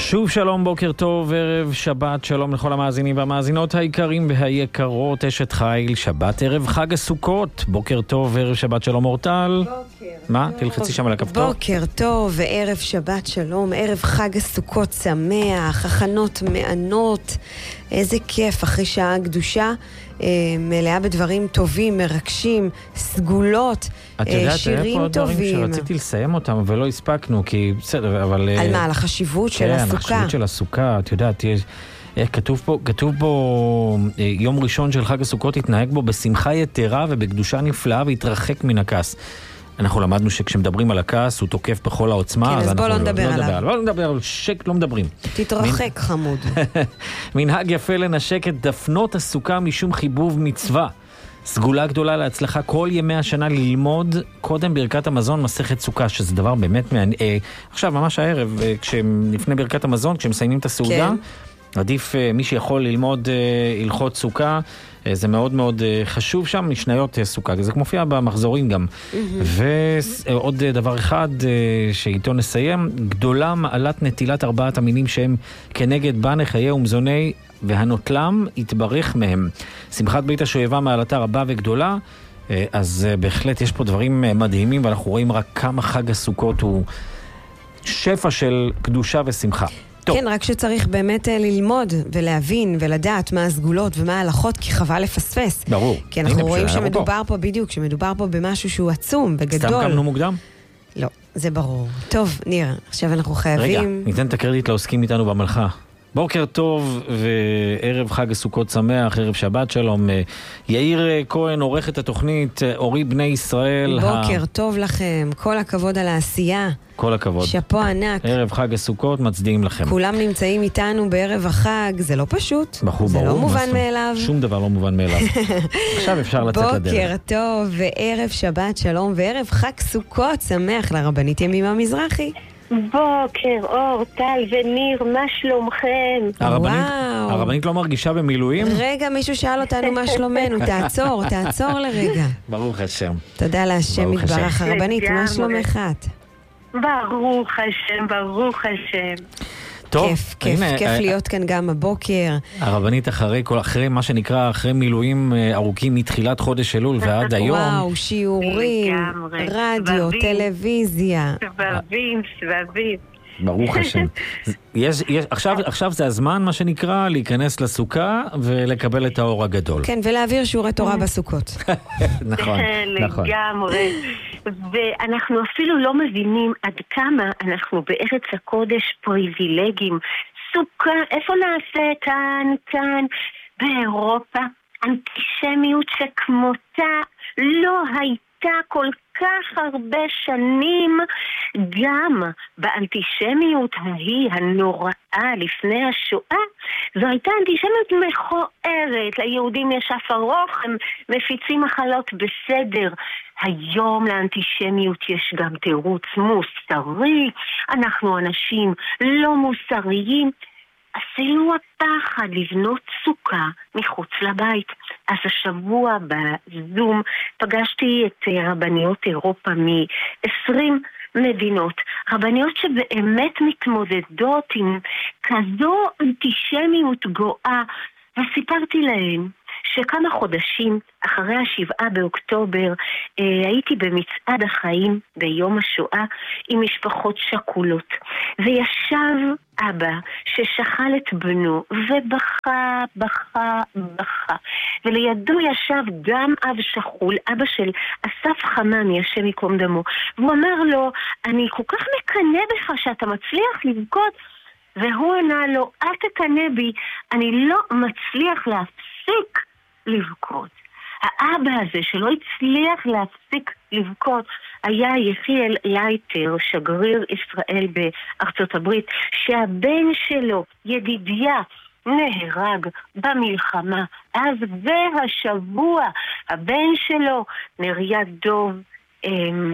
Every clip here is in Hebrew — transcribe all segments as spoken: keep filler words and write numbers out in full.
שוב שלום, בוקר טוב, ערב שבת, שלום לכל המאזינים והמאזינות היקרים והיקרות, אשת חיל, שבת ערב חג הסוכות, בוקר טוב, ערב שבת, שלום אורטל. בוקר מה? טוב. תלחצי שם על הכפתור. בוקר טוב וערב שבת שלום, ערב חג הסוכות שמח, הכנות מענות, איזה כיף, אחרי שעה קדושה, אה, מלאה בדברים טובים, מרגשים, סגולות, את יודעת, שירים היה פה עוד דברים טובים. שרציתי לסיים אותם ולא הספקנו, כי בסדר, אבל... על מה? על החשיבות של כן, הסוכה. החשיבות של הסוכה, את יודעת, יש... כתוב פה, כתוב פה, יום ראשון של חג הסוכות התנהג בו בשמחה יתרה ובקדושה נפלאה והתרחק מן הכעס. אנחנו למדנו שכשמדברים על הכעס הוא תוקף בכל העוצמה. כן, אז בוא לא נדבר לא עליו. נדבר, לא נדבר על שק, לא מדברים. תתרחק חמוד. מנהג יפה לנשק את דפנות הסוכה משום חיבוב מצווה. סגולה גדולה להצלחה כל ימי השנה ללמוד קודם ברכת המזון מסכת סוכה, שזה דבר באמת מעניין. אה, עכשיו, ממש הערב, אה, כשלפני ברכת המזון, כשמסיימים את הסעודה, כן. עדיף אה, מי שיכול ללמוד אה, הלכות סוכה, אה, זה מאוד מאוד אה, חשוב שם, משניות אה, סוכה, זה כמו מופיע במחזורים גם. Mm-hmm. ועוד אה, דבר אחד אה, שאיתו נסיים, גדולה מעלת נטילת ארבעת המינים שהם כנגד בני חיי ומזוני, והנוטלם יתברך מהם. שמחת בית השואבה מעלתה רבה וגדולה, אז בהחלט יש פה דברים מדהימים, ואנחנו רואים רק כמה חג הסוכות הוא שפע של קדושה ושמחה. טוב. כן, רק שצריך באמת ללמוד ולהבין ולדעת מה הסגולות ומה ההלכות, כי חבל לפספס. ברור. כי אנחנו רואים שמדובר פה בדיוק, שמדובר פה במשהו שהוא עצום וגדול. סתם קמנו מוקדם? לא, זה ברור. טוב, ניר, עכשיו אנחנו חייבים... רגע, ניתן את הקרדיט לעוסקים איתנו במלאכה. בוקר טוב וערב חג הסוכות שמח, ערב שבת שלום. יאיר כהן עורך את התוכנית אורי בני ישראל. בוקר ה... טוב לכם, כל הכבוד על העשייה. כל הכבוד. שפו ענק. ערב חג הסוכות, מצדיעים לכם. כולם נמצאים איתנו בערב החג, זה לא פשוט. בחור, זה ברור, לא מובן מסו. מאליו. שום דבר לא מובן מאליו. עכשיו אפשר לצאת בוקר לדרך. בוקר טוב וערב שבת שלום וערב חג סוכות שמח לרבנית ימימה מזרחי. בוקר אור, טל וניר, מה שלומכם? הרבנית, וואו. הרבנית לא מרגישה במילואים? רגע, מישהו שאל אותנו מה שלומנו, תעצור, תעצור לרגע. ברוך השם. תודה להשם ברוך יתברך. השם. הרבנית, מה לגמרי. שלומך את? ברוך השם, ברוך השם. טוב, כיף, כיף, הנה, כיף אה, להיות כאן גם הבוקר. הרבנית אחרי, כל, אחרי מה שנקרא, אחרי מילואים אה, ארוכים מתחילת חודש אלול ועד היום. וואו, שיעורים, לגמרי. רדיו, סבבים. טלוויזיה. סבבים, סבבים. ברוך השם. יש, יש, עכשיו, עכשיו זה הזמן, מה שנקרא, להיכנס לסוכה ולקבל את האור הגדול. כן, ולהעביר שיעורי תורה בסוכות. נכון, נכון. לגמרי. ואנחנו אפילו לא מבינים עד כמה אנחנו בארץ הקודש פריבילגים. סוכה, איפה נעשה? כאן, כאן, באירופה. אנטישמיות שכמותה לא הייתה כל כך הרבה שנים. גם באנטישמיות ההיא הנוראה לפני השואה, זו הייתה אנטישמיות מכוערת. ליהודים יש אף ארוך, הם מפיצים מחלות בסדר. היום לאנטישמיות יש גם תירוץ מוסרי. אנחנו אנשים לא מוסריים. אפילו הפחד לבנות סוכה מחוץ לבית. אז השבוע בזום פגשתי את רבניות אירופה מ-עשרים מדינות. רבניות שבאמת מתמודדות עם כזו אנטישמיות גואה. וסיפרתי להם שכמה חודשים אחרי השבעה באוקטובר אה, הייתי במצעד החיים ביום השואה עם משפחות שקולות, וישב אבא ששכל את בנו ובכה, בכה, בכה, ולידו ישב גם אב שכול, אבא של אסף חממי, השם יקום דמו, והוא אמר לו, אני כל כך מקנא בך שאתה מצליח לבכות, והוא ענה לו, אל תקנא בי, אני לא מצליח להפסיק לבכות. האבא הזה שלא הצליח להפסיק לבכות היה יחיאל לייטר, שגריר ישראל בארצות הברית, שהבן שלו, ידידיה, נהרג במלחמה. אז והשבוע הבן שלו, נריה דוב, אמ,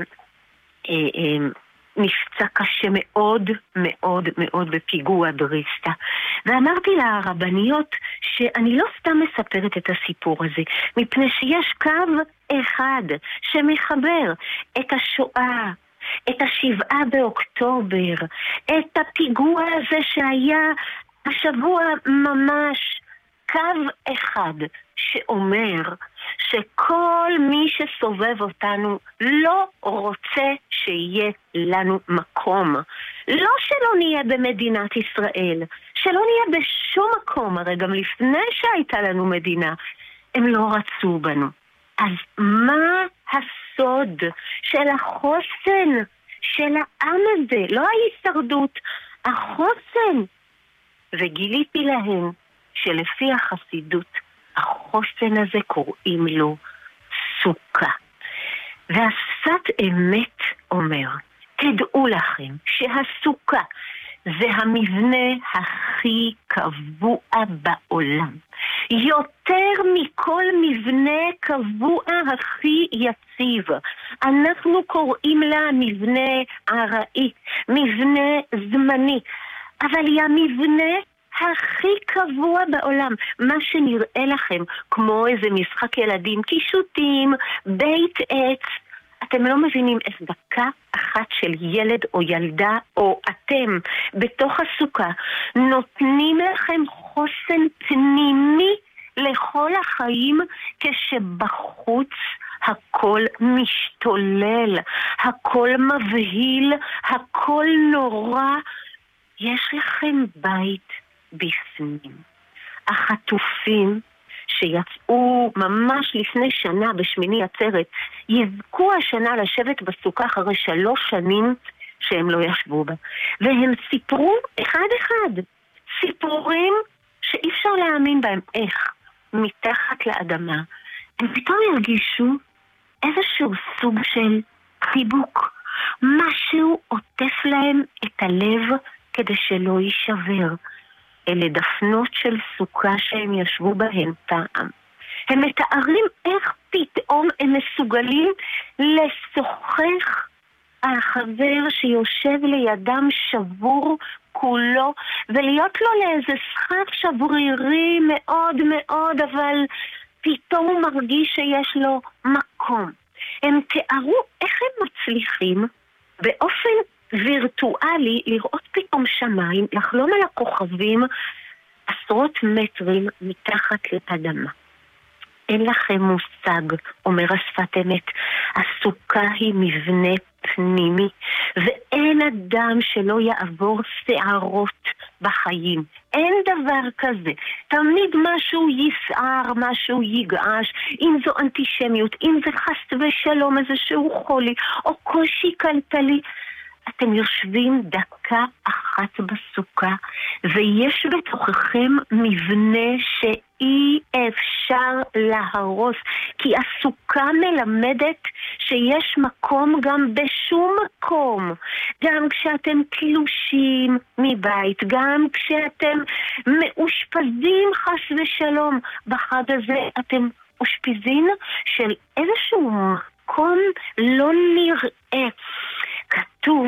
אמ, נפצע קשה מאוד מאוד מאוד בפיגוע דריסטה. ואמרתי לרבניות שאני לא סתם מספרת את הסיפור הזה, מפני שיש קו אחד שמחבר את השואה את השבעה באוקטובר, את הפיגוע הזה שהיה השבוע ממש, קו אחד שאומר שכל מי שסובב אותנו לא רוצה שיהיה לנו מקום. לא שלא נהיה במדינת ישראל, שלא נהיה בשום מקום, הרי גם לפני שהייתה לנו מדינה, הם לא רצו בנו. אז מה הסוד של החוסן של העם הזה? לא ההישרדות, החוסן. וגיליתי להם שלפי החסידות, החוסן הזה קוראים לו סוכה. והשפת אמת אומר, תדעו לכם שהסוכה זה המבנה הכי קבוע בעולם. יותר מכל מבנה קבוע הכי יציב. אנחנו קוראים לה מבנה ארעי, מבנה זמני, אבל היא המבנה הכי קבוע בעולם. מה שנראה לכם כמו איזה משחק ילדים, קישוטים, בית עץ, אתם לא מבינים איך דקה אחת של ילד או ילדה או אתם בתוך הסוכה נותנים לכם חוסן פנימי לכל החיים, כשבחוץ הכל משתולל, הכל מבהיל, הכל נורא. יש לכם בית בפנים. החטופים שיצאו ממש לפני שנה בשמיני עצרת, יזכו השנה לשבת בסוכה אחרי שלוש שנים שהם לא ישבו בה. והם סיפרו אחד אחד, סיפורים שאי אפשר להאמין בהם. איך? מתחת לאדמה הם פתאום הרגישו איזשהו סוג של חיבוק. משהו עוטף להם את הלב כדי שלא יישבר. אלה דפנות של סוכה שהם ישבו בהן פעם. הם מתארים איך פתאום הם מסוגלים לשוחח על החבר שיושב לידם שבור כולו, ולהיות לו לאיזה שחק שברירי מאוד מאוד, אבל פתאום הוא מרגיש שיש לו מקום. הם תיארו איך הם מצליחים באופן וירטואלי לראות פתאום שמיים, לחלום על הכוכבים עשרות מטרים מתחת לאדמה. אין לכם מושג, אומר השפת אמת, הסוכה היא מבנה פנימי, ואין אדם שלא יעבור שערות בחיים. אין דבר כזה. תמיד משהו יסער, משהו יגעש, אם זו אנטישמיות, אם זה חס ושלום, איזשהו חולי, או קושי כלכלי. אתם יושבים דקה אחת בסוכה, ויש בתוככם מבנה שאי אפשר להרוס, כי הסוכה מלמדת שיש מקום גם בשום מקום. גם כשאתם תלושים מבית, גם כשאתם מאושפזים חס ושלום, בחג הזה אתם אושפיזין של איזשהו מקום לא נראה. כתוב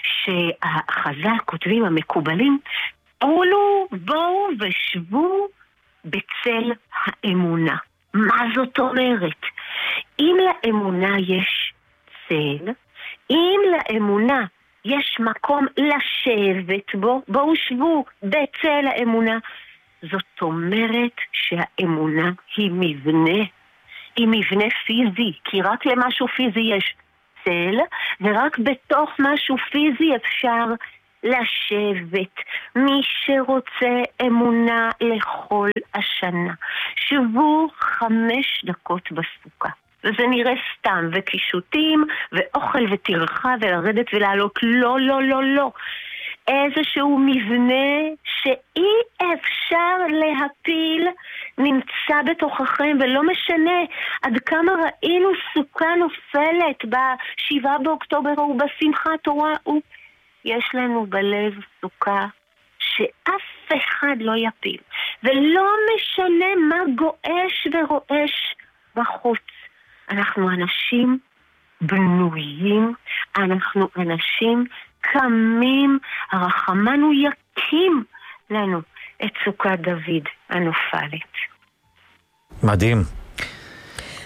שהחז"ל כותבים המקובלים, בואו בואו ושבו בצל האמונה. מה זאת אומרת? אם לאמונה יש צל, אם לאמונה יש מקום לשבת בו, בואו שבו בצל האמונה. זאת אומרת שהאמונה היא מבנה, היא מבנה פיזי, כי רק למשהו פיזי יש צל, ורק בתוך משהו פיזי אפשר לשבת. מי שרוצה אמונה לכל השנה, שבו חמש דקות בסוכה. וזה נראה סתם, וקישוטים, ואוכל וטרחה, ולרדת ולעלות. לא, לא, לא, לא. איזשהו מבנה שאי אפשר להפיל נמצא בתוככם, ולא משנה עד כמה ראינו סוכה נופלת בשבעה באוקטובר או בשמחת תורה, יש לנו בלב סוכה שאף אחד לא יפיל, ולא משנה מה גועש ורועש בחוץ. אנחנו אנשים בנויים, אנחנו אנשים קמים, הרחמנו יקים לנו את סוכת דוד הנופלת. מדהים.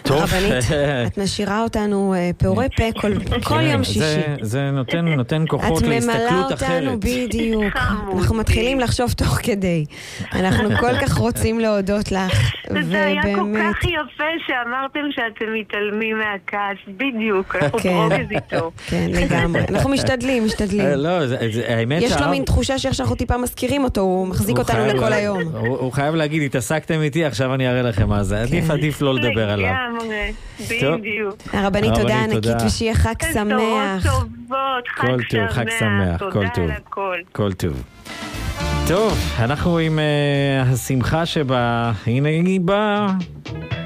הרבנית, את משאירה אותנו פעורי פה כל יום שישי. זה נותן כוחות להסתכלות אחרת. את ממלאה אותנו בדיוק. אנחנו מתחילים לחשוב תוך כדי. אנחנו כל כך רוצים להודות לך. זה היה כל כך יפה שאמרתם שאתם מתעלמים מהכעס. בדיוק, אנחנו ברוגז איתו. כן, לגמרי. אנחנו משתדלים, משתדלים. לא, האמת יש לו מין תחושה שאנחנו טיפה מזכירים אותו, הוא מחזיק אותנו לכל היום. הוא חייב להגיד, התעסקתם איתי, עכשיו אני אראה לכם מה זה. עדיף עדיף לא לדבר עליו. בדיוק. הרבנית, תודה ענקית, ושיהיה חג שמח. חג שמח. חג שמח, כל טוב. כל טוב. טוב, אנחנו עם השמחה שבה, הנה היא באה.